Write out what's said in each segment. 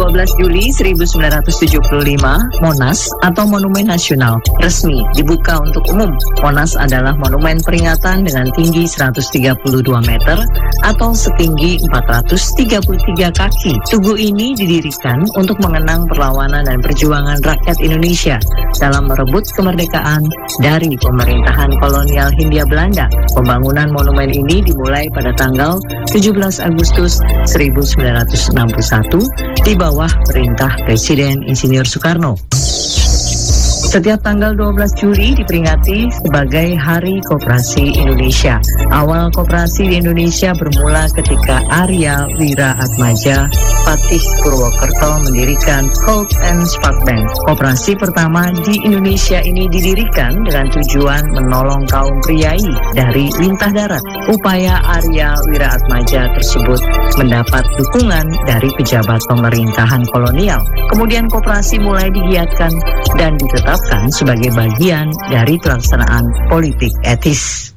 12 Juli 1975, Monas atau Monumen Nasional resmi dibuka untuk umum. Monas adalah monumen peringatan dengan tinggi 132 meter atau setinggi 433 kaki. Tugu ini didirikan untuk mengenang perlawanan dan perjuangan rakyat Indonesia dalam merebut kemerdekaan dari pemerintahan kolonial Hindia Belanda. Pembangunan monumen ini dimulai pada tanggal 17 Agustus 1961 di bawah perintah Presiden Insinyur Soekarno. Setiap tanggal 12 Juli diperingati sebagai Hari Koperasi Indonesia. Awal koperasi di Indonesia bermula ketika Arya Wiraatmaja Patih Purwokerto mendirikan Holt and Spark Bank. Koperasi pertama di Indonesia ini didirikan dengan tujuan menolong kaum priai dari lintah darat. Upaya Arya Wiraatmaja tersebut mendapat dukungan dari pejabat pemerintahan kolonial. Kemudian koperasi mulai digiatkan dan ditetapkan sebagai bagian dari pelaksanaan politik etis.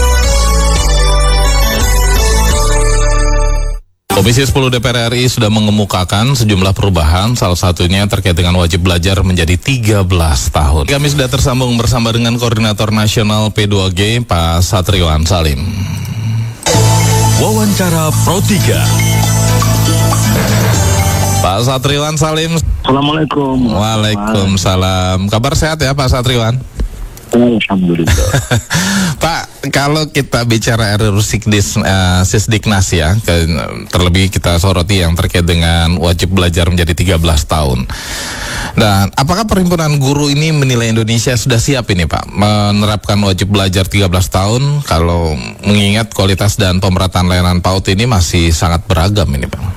Komisi 10 DPR RI sudah mengemukakan sejumlah perubahan, salah satunya terkait dengan wajib belajar menjadi 13 tahun. Kami sudah tersambung bersama dengan Koordinator Nasional P2G, Pak Satriwan Salim. Wawancara Pro 3. Pak Satriwan Salim. Assalamualaikum. Waalaikumsalam. Kabar sehat ya Pak Satriwan? Alhamdulillah. Pak, kalau kita bicara RUU Sisdiknas ya, terlebih kita soroti yang terkait dengan wajib belajar menjadi 13 tahun. Dan apakah Perhimpunan Guru ini menilai Indonesia sudah siap ini Pak menerapkan wajib belajar 13 tahun kalau mengingat kualitas dan pemerataan layanan PAUD ini masih sangat beragam ini Pak?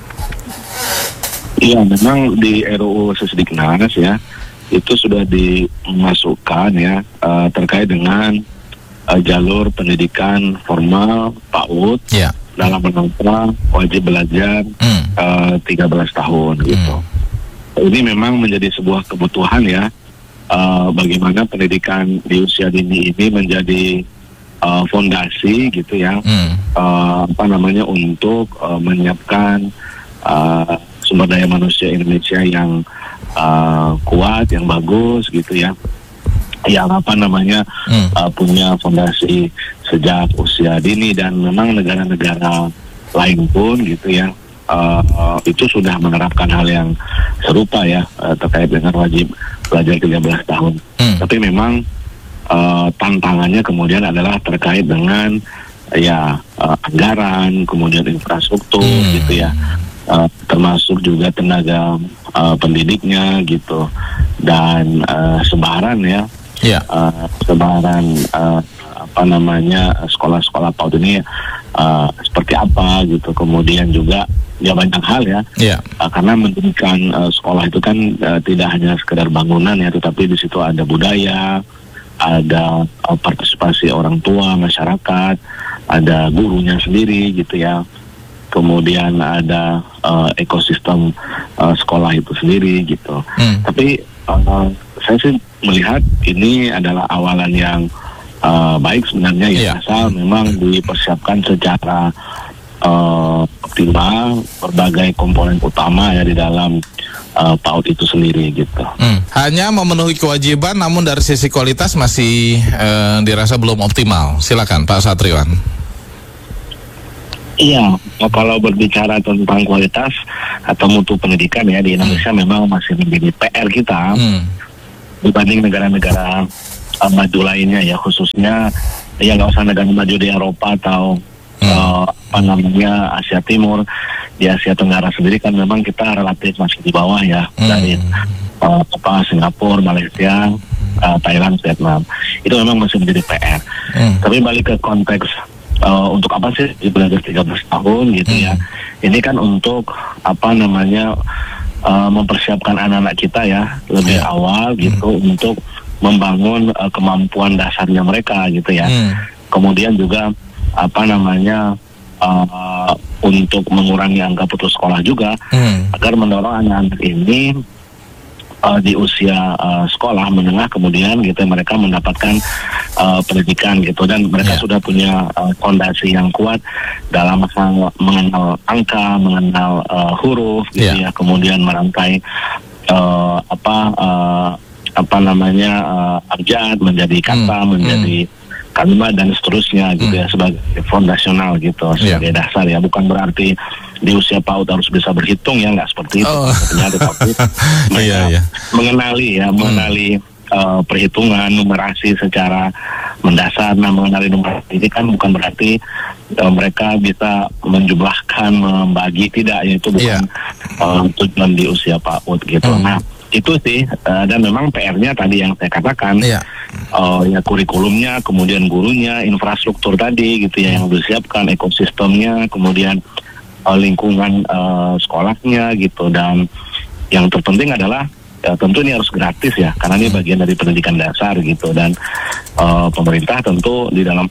Iya, memang di RUU Sisdiknas ya itu sudah dimasukkan ya terkait dengan jalur pendidikan formal PAUD dalam rangka wajib belajar 13 tahun gitu. Ini memang menjadi sebuah kebutuhan ya, bagaimana pendidikan di usia dini ini menjadi fondasi gitu ya, untuk menyiapkan sumber daya manusia Indonesia yang kuat, yang bagus gitu ya, yang punya fondasi sejak usia dini. Dan memang negara-negara lain pun gitu ya itu sudah menerapkan hal yang serupa ya terkait dengan wajib belajar 13 tahun. Tapi memang tantangannya kemudian adalah terkait dengan anggaran, kemudian infrastruktur gitu ya, termasuk juga tenaga pendidiknya gitu, dan sebaran ya, sebaran sekolah-sekolah PAUD ini seperti apa gitu. Kemudian juga ya banyak hal ya, karena mendirikan sekolah itu kan tidak hanya sekedar bangunan ya, tetapi di situ ada budaya, ada partisipasi orang tua, masyarakat, ada gurunya sendiri gitu ya. Kemudian ada ekosistem sekolah itu sendiri gitu. Tapi saya sih melihat ini adalah awalan yang baik sebenarnya ya, asal memang dipersiapkan secara optimal berbagai komponen utama ya di dalam PAUD itu sendiri gitu. Hanya memenuhi kewajiban, namun dari sisi kualitas masih dirasa belum optimal. Silakan Pak Satriwan. Iya, kalau berbicara tentang kualitas atau mutu pendidikan ya di Indonesia memang masih menjadi PR kita dibanding negara-negara maju lainnya ya, khususnya ya nggak usah negara maju di Eropa atau Asia Timur. Di Asia Tenggara sendiri kan memang kita relatif masih di bawah ya dari Singapura, Malaysia, Thailand, Vietnam. Itu memang masih menjadi PR. Tapi balik ke konteks untuk apa sih belajar 13 tahun gitu ya. Ini kan untuk mempersiapkan anak-anak kita ya lebih awal gitu untuk membangun kemampuan dasarnya mereka gitu ya. Kemudian juga untuk mengurangi angka putus sekolah juga, agar mendorong anak-anak ini di usia sekolah menengah, kemudian gitu mereka mendapatkan pendidikan gitu, dan mereka sudah punya fondasi yang kuat dalam hal mengenal angka, mengenal huruf gitu ya, kemudian merangkai abjad menjadi kata, menjadi kalimat dan seterusnya gitu ya, sebagai fondasional gitu, sebagai dasar ya. Bukan berarti di usia PAUD harus bisa berhitung ya, nggak seperti itu tetapi mereka mengenali perhitungan, numerasi secara mendasar. Nah, mengenali numerasi ini kan bukan berarti mereka bisa menjumlahkan, membagi, tidak, itu bukan tujuan di usia PAUD gitu. Nah, itu sih, dan memang PR-nya tadi yang saya katakan, ya kurikulumnya, kemudian gurunya, infrastruktur tadi gitu ya yang disiapkan, ekosistemnya, kemudian lingkungan sekolahnya gitu, dan yang terpenting adalah tentu ini harus gratis ya, karena ini bagian dari pendidikan dasar gitu, dan pemerintah tentu di dalam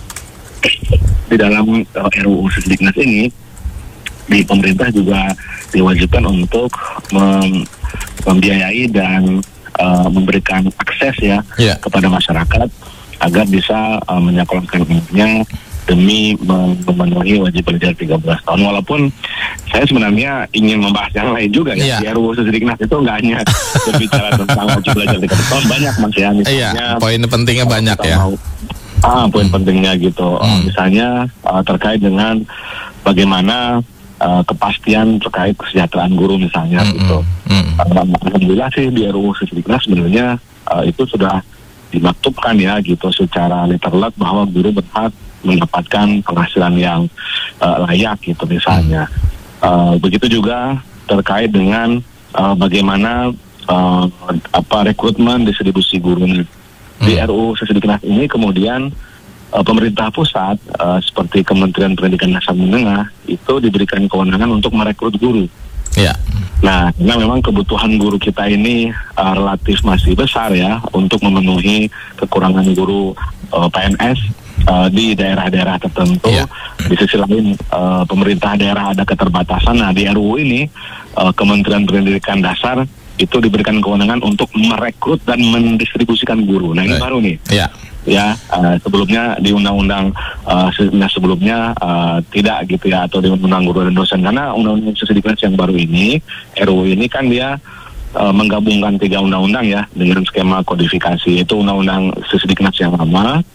RUU Sisdiknas ini, di pemerintah juga diwajibkan untuk membiayai dan memberikan akses ya kepada masyarakat agar bisa menyekolahkan anaknya demi memenuhi wajib belajar 13 tahun. Walaupun saya sebenarnya ingin membahas yang lain juga ya. Di RUU Sisdiknas itu nggak hanya berbicara tentang wajib belajar 13 tahun, banyak Mas ya. Misalnya poin pentingnya banyak ya. Poin pentingnya gitu. Misalnya terkait dengan bagaimana kepastian terkait kesejahteraan guru misalnya gitu. Alhamdulillah sih di RUU Sisdiknas sebenarnya itu sudah dimaktubkan ya gitu secara literal bahwa guru berhak mendapatkan penghasilan yang layak gitu misalnya. Begitu juga terkait dengan bagaimana rekrutmen distribusi guru. Di RUU Sisdiknas ini kemudian pemerintah pusat seperti Kementerian Pendidikan Dasar Menengah itu diberikan kewenangan untuk merekrut guru. Nah, karena memang kebutuhan guru kita ini relatif masih besar ya untuk memenuhi kekurangan guru PNS di daerah-daerah tertentu. Di sisi lain pemerintah daerah ada keterbatasan. Nah, di RUU ini Kementerian Pendidikan Dasar itu diberikan kewenangan untuk merekrut dan mendistribusikan guru. Nah, ini baru nih. Sebelumnya di undang-undang sebelumnya tidak gitu ya, atau di undang-undang guru dan dosen, karena undang-undang Sisdiknas yang baru ini, RUU ini kan dia menggabungkan 3 undang-undang ya dengan skema kodifikasi. Itu undang-undang Sisdiknas yang lama,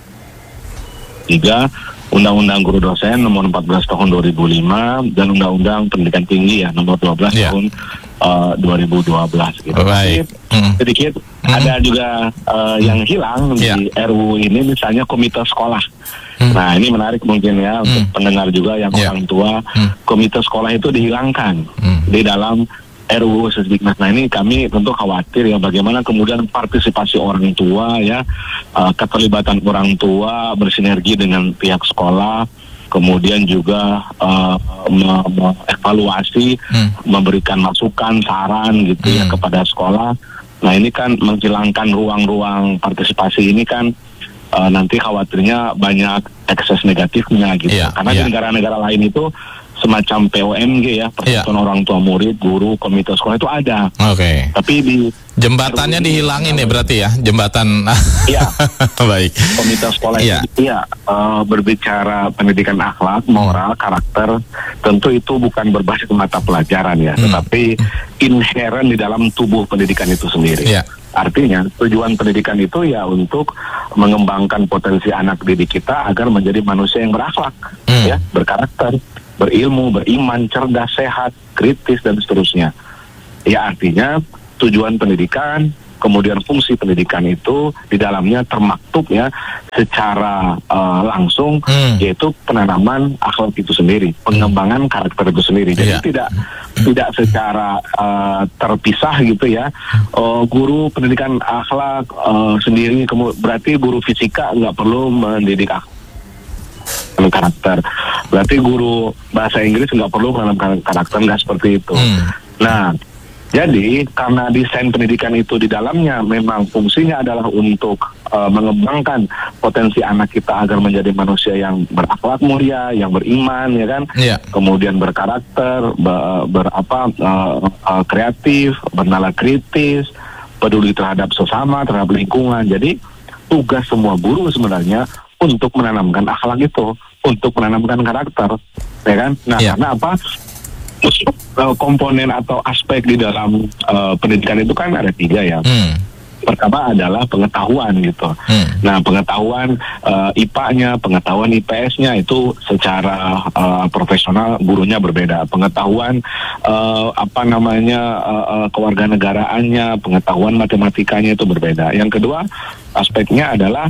3 Undang-Undang Guru Dosen nomor 14 tahun 2005 dan Undang-Undang Pendidikan Tinggi ya nomor 12 tahun 2012 gitu. Sedikit ada juga yang hilang di RUU ini, misalnya komite sekolah. Nah, ini menarik mungkin ya untuk pendengar juga yang orang tua. Komite sekolah itu dihilangkan di dalam RUU Sisdiknas. Nah, ini kami tentu khawatir ya bagaimana kemudian partisipasi orang tua ya, keterlibatan orang tua bersinergi dengan pihak sekolah, kemudian juga mengevaluasi, memberikan masukan, saran gitu ya kepada sekolah. Nah, ini kan menghilangkan ruang-ruang partisipasi ini kan nanti khawatirnya banyak ekses negatifnya gitu. Karena di negara-negara lain itu semacam POMG ya, persatuan orang tua murid, guru, komite sekolah itu ada. Tapi di jembatannya dihilangin ya berarti ya, jembatan. Baik. Komite sekolah itu berbicara pendidikan akhlak, moral, karakter. Tentu itu bukan berbasis mata pelajaran ya, tetapi inherent di dalam tubuh pendidikan itu sendiri. Artinya tujuan pendidikan itu ya untuk mengembangkan potensi anak didik kita agar menjadi manusia yang berakhlak, ya, berkarakter, berilmu, beriman, cerdas, sehat, kritis, dan seterusnya. Ya, artinya tujuan pendidikan, kemudian fungsi pendidikan itu di dalamnya termaktub ya secara langsung, yaitu penanaman akhlak itu sendiri, pengembangan karakter itu sendiri. Jadi tidak secara terpisah gitu ya. Guru pendidikan akhlak sendiri, berarti guru fisika nggak perlu mendidik karakter. Berarti guru bahasa Inggris nggak perlu menanamkan karakter, nggak seperti itu. Nah, Jadi karena desain pendidikan itu di dalamnya memang fungsinya adalah untuk mengembangkan potensi anak kita agar menjadi manusia yang berakhlak mulia, yang beriman, ya kan, kemudian berkarakter, kreatif, bernalar kritis, peduli terhadap sesama, terhadap lingkungan. Jadi tugas semua guru sebenarnya untuk menanamkan akhlak itu, untuk menanamkan karakter, ya kan. Nah, karena apa? Komponen atau aspek di dalam pendidikan itu kan ada 3 ya. Pertama adalah pengetahuan gitu. Nah, pengetahuan IPA-nya, pengetahuan IPS-nya itu secara profesional gurunya berbeda. Pengetahuan kewarganegaraannya, pengetahuan matematikanya itu berbeda. Yang kedua aspeknya adalah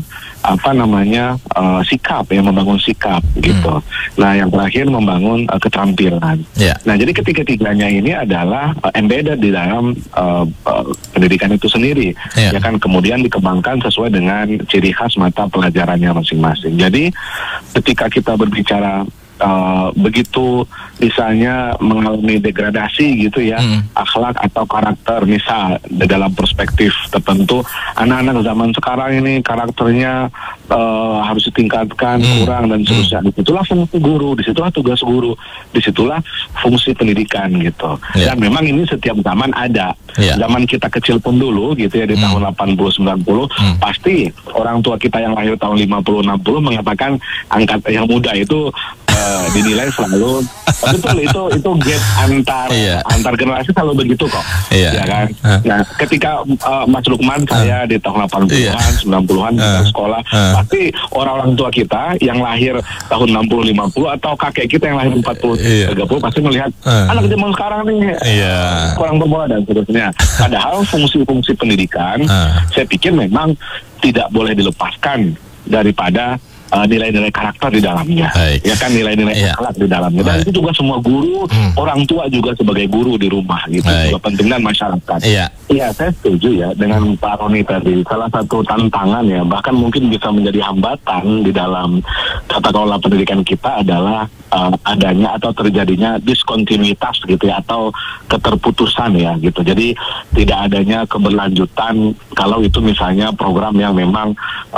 sikap, ya, membangun sikap gitu. Nah, yang terakhir membangun keterampilan. Nah, jadi ketiga-tiganya ini adalah embedded di dalam pendidikan itu sendiri. Ya kan, kemudian dikembangkan sesuai dengan ciri khas mata pelajarannya masing-masing. Jadi ketika kita berbicara begitu misalnya mengalami degradasi gitu ya, akhlak atau karakter, misal dalam perspektif tertentu anak-anak zaman sekarang ini karakternya harus ditingkatkan, kurang dan seterusnya. Disitulah fungsi guru, disitulah tugas guru, disitulah fungsi pendidikan gitu. Dan memang ini setiap zaman ada. Zaman kita kecil pun dulu gitu ya, di tahun 80-90 pasti orang tua kita yang lahir tahun 50-60 mengatakan angkat yang muda itu dinilai selalu betul, itu gap antar generasi selalu begitu kok, ya kan. Nah, ketika Mas Lukman, saya di tahun 80-an, 90-an kita sekolah, pasti orang tua kita yang lahir tahun 60-50 atau kakek kita yang lahir 40-30 pasti melihat anak zaman sekarang nih kurang bermoral dan seterusnya. Padahal fungsi-fungsi pendidikan saya pikir memang tidak boleh dilepaskan daripada nilai-nilai karakter di dalamnya, ya kan, nilai-nilai akhlak di dalamnya. Dan itu juga semua guru, orang tua juga sebagai guru di rumah gitu, juga penting, dan masyarakat. Iya, saya setuju ya dengan Pak Roni tadi. Salah satu tantangan ya, bahkan mungkin bisa menjadi hambatan di dalam tata kelola pendidikan kita adalah adanya atau terjadinya diskontinuitas gitu ya, atau keterputusan ya gitu. Jadi tidak adanya keberlanjutan kalau itu misalnya program yang memang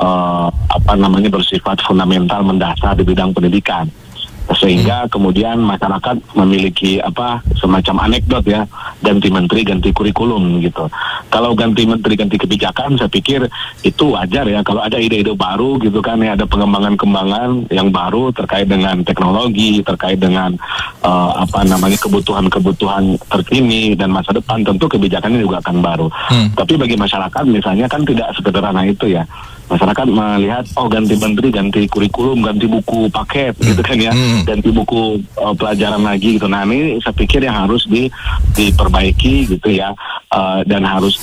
bersifat fundamental mendasar di bidang pendidikan, sehingga kemudian masyarakat memiliki semacam anekdot ya, ganti menteri ganti kurikulum gitu. Kalau ganti menteri ganti kebijakan, saya pikir itu wajar ya, kalau ada ide-ide baru gitu kan ya, ada pengembangan-kembangan yang baru terkait dengan teknologi, terkait dengan kebutuhan-kebutuhan terkini dan masa depan, tentu kebijakannya juga akan baru. Tapi bagi masyarakat misalnya kan tidak sederhana itu ya. Masyarakat melihat ganti menteri, ganti kurikulum, ganti buku paket gitu kan ya, ganti buku pelajaran lagi gitu. Nah, ini saya pikir yang harus diperbaiki gitu ya, dan harus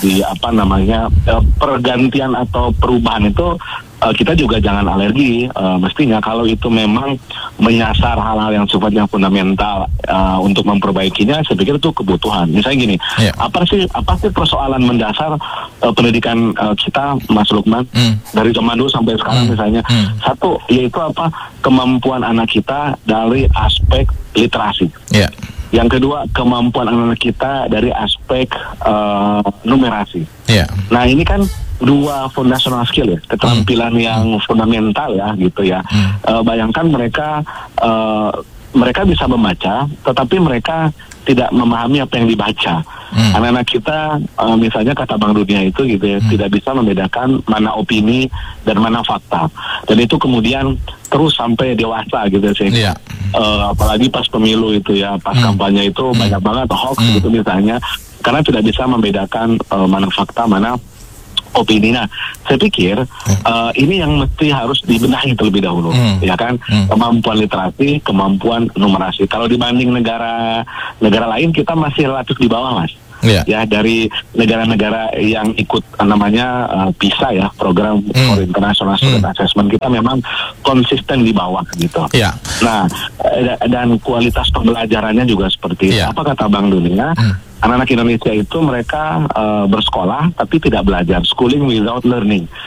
pergantian atau perubahan itu kita juga jangan alergi. Mestinya kalau itu memang menyasar hal-hal yang sifatnya fundamental untuk memperbaikinya, saya pikir itu kebutuhan. Misalnya gini, apa sih persoalan mendasar pendidikan kita, Mas Lukman, dari zaman dulu sampai sekarang misalnya? Satu, yaitu kemampuan anak kita dari aspek literasi. Yang kedua, kemampuan anak kita dari aspek numerasi. Nah, ini kan dua foundational skill ya, keterampilan yang fundamental ya gitu ya. Bayangkan mereka bisa membaca, tetapi mereka tidak memahami apa yang dibaca. Anak-anak kita misalnya kata Bank Dunia itu gitu ya, tidak bisa membedakan mana opini dan mana fakta. Dan itu kemudian terus sampai dewasa gitu sih. Apalagi pas pemilu itu ya, pas kampanye itu banyak banget hoax gitu misalnya, karena tidak bisa membedakan mana fakta, mana opini. Nah, saya pikir ini yang mesti harus dibenahi terlebih dahulu, ya kan, kemampuan literasi, kemampuan numerasi. Kalau dibanding negara lain, kita masih relatif di bawah, Mas. Ya, dari negara-negara yang ikut PISA ya, program for International Student Assessment, kita memang konsisten di bawah gitu. Nah, dan kualitas pembelajarannya juga seperti itu. Apa kata Bank Dunia? Anak-anak Indonesia itu mereka bersekolah tapi tidak belajar, schooling without learning.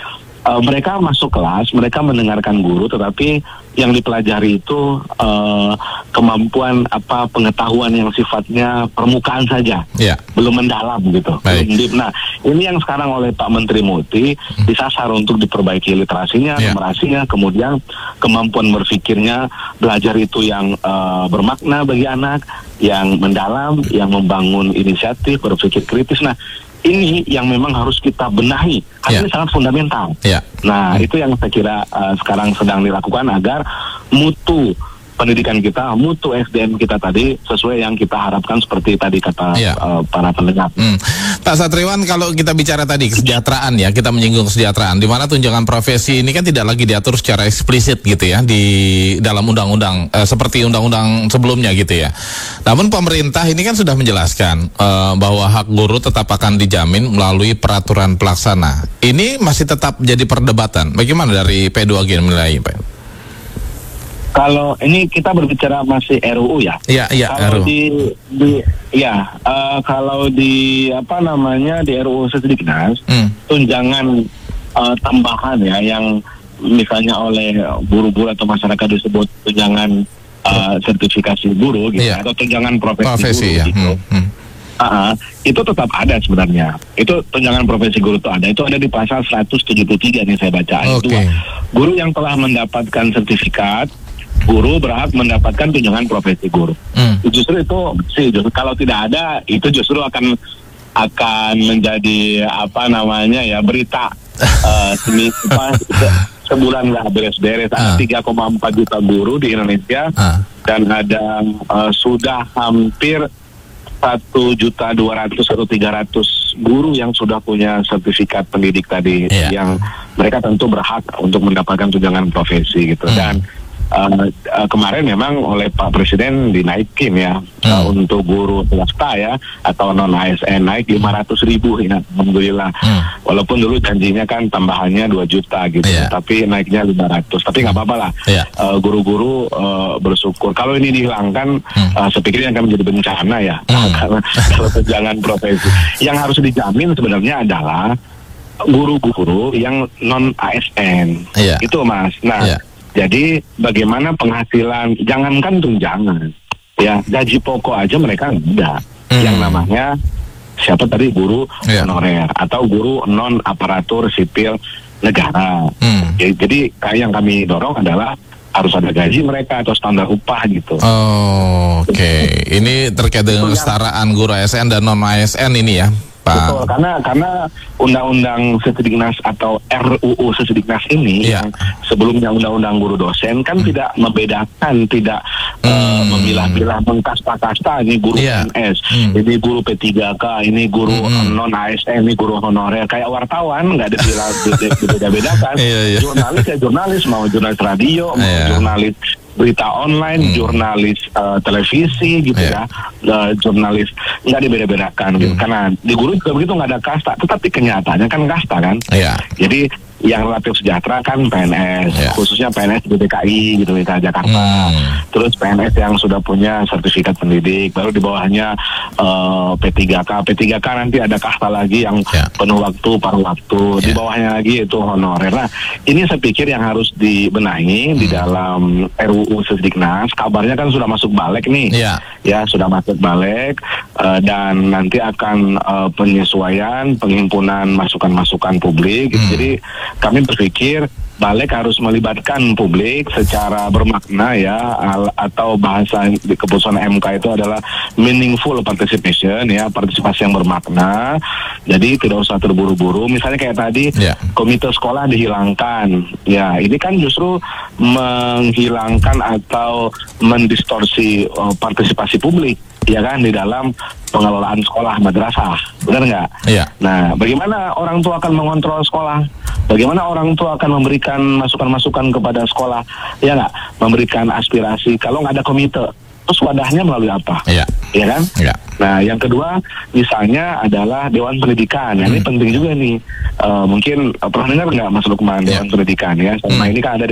mereka masuk kelas, mereka mendengarkan guru, tetapi yang dipelajari itu kemampuan pengetahuan yang sifatnya permukaan saja, belum mendalam gitu. Nah, ini yang sekarang oleh Pak Menteri Muti disasar untuk diperbaiki literasinya, numerasinya, kemudian kemampuan berpikirnya, belajar itu yang bermakna bagi anak, yang mendalam, yang membangun inisiatif, berpikir kritis. Nah, ini yang memang harus kita benahi. Ini sangat fundamental. Nah, itu yang saya kira sekarang sedang dilakukan agar mutu pendidikan kita, mutu SDM kita tadi sesuai yang kita harapkan seperti tadi kata para pendengar. Pak Satriwan, kalau kita bicara tadi kesejahteraan ya, kita menyinggung kesejahteraan, di mana tunjangan profesi ini kan tidak lagi diatur secara eksplisit gitu ya di dalam undang-undang seperti undang-undang sebelumnya gitu ya. Namun pemerintah ini kan sudah menjelaskan bahwa hak guru tetap akan dijamin melalui peraturan pelaksana. Ini masih tetap jadi perdebatan. Bagaimana dari P2G menilai, Pak? Kalau ini kita berbicara masih RUU ya. RUU. Kalau kalau di di RUU Sesdiknas, tunjangan tambahan ya yang misalnya oleh guru-guru atau masyarakat disebut tunjangan sertifikasi guru gitu atau tunjangan profesi guru gitu. Itu tetap ada sebenarnya. Itu tunjangan profesi guru itu ada. Itu ada di pasal 173 nih saya baca. Itu guru yang telah mendapatkan sertifikat guru berhak mendapatkan tunjangan profesi guru. Justru itu kalau tidak ada itu justru akan menjadi berita sebulan nggak beres-beres. Ada 3,4 juta guru di Indonesia dan ada sudah hampir 1.200.000 atau 300 guru yang sudah punya sertifikat pendidik tadi yang mereka tentu berhak untuk mendapatkan tunjangan profesi gitu. Dan kemarin memang oleh Pak Presiden dinaikin ya untuk guru swasta ya atau non ASN naik 500.000 ya, alhamdulillah. Walaupun dulu janjinya kan tambahannya 2 juta gitu, tapi naiknya 500. Tapi nggak apa-apa lah. Guru-guru bersyukur. Kalau ini dihilangkan, saya pikir akan menjadi bencana ya. Karena kalau tunjangan profesi yang harus dijamin sebenarnya adalah guru-guru yang non ASN. Itu Mas. Nah. Jadi bagaimana penghasilan, jangankan tunjangan, ya gaji pokok aja mereka enggak. Yang namanya siapa tadi guru honorer atau guru non aparatur sipil negara. Jadi yang kami dorong adalah harus ada gaji mereka atau standar upah gitu. Ini terkait dengan kesetaraan guru ASN dan non ASN ini ya, Pak. Betul, karena undang-undang Sesdiknas atau RUU Sesdiknas ini yang sebelumnya undang-undang guru dosen kan tidak membedakan, tidak memilah-milah mengkasta-kasta, ini guru PNS, ini guru P3K, ini guru non ASN, ini guru honorer, kayak wartawan nggak beda-bedakan. Jurnalis ya jurnalis, mau jurnalis radio, mau jurnalis berita online, jurnalis televisi gitu jurnalis nggak dibeda-bedakan gitu. Karena di guru juga begitu, nggak ada kasta, tetapi kenyataannya kan kasta kan. Jadi yang relatif sejahtera kan PNS, khususnya PNS di DKI gitu, di Jakarta. Terus PNS yang sudah punya sertifikat pendidik, baru di bawahnya P3K. P3K nanti ada kasta lagi yang penuh waktu, paruh waktu. Di bawahnya lagi itu honorer. Nah, ini saya pikir yang harus dibenahi di dalam RUU Sesdiknas. Kabarnya kan sudah masuk balik nih, ya sudah masuk balik dan nanti akan penyesuaian, penghimpunan masukan-masukan publik. Jadi kami berpikir balik harus melibatkan publik secara bermakna ya, atau bahasa di keputusan MK itu adalah meaningful participation ya, partisipasi yang bermakna. Jadi tidak usah terburu-buru. Misalnya kayak tadi komite sekolah dihilangkan. Ya, ini kan justru menghilangkan atau mendistorsi partisipasi publik ya kan di dalam pengelolaan sekolah madrasah, benar nggak? Nah, bagaimana orang tua akan mengontrol sekolah? Bagaimana orang tua akan memberikan masukan-masukan kepada sekolah? Ya nggak? Memberikan aspirasi. Kalau nggak ada komite, terus wadahnya melalui apa? Ya kan? Nah, yang kedua misalnya adalah Dewan Pendidikan. Ini penting juga nih. Mungkin pernah dengar nggak Mas Lukman Dewan Pendidikan ya? Sama ini kan ada